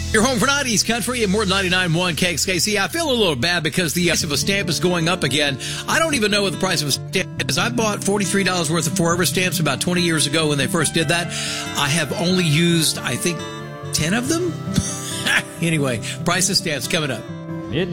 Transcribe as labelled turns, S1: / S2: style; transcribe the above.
S1: You're home for 90s country and more than 99.1 KXKC. I feel a little bad because the price of a stamp is going up again. I don't even know what the price of a stamp is. I bought $43 worth of Forever stamps about 20 years ago when they first did that. I have only used, I think, 10 of them. Anyway, price of stamps coming up.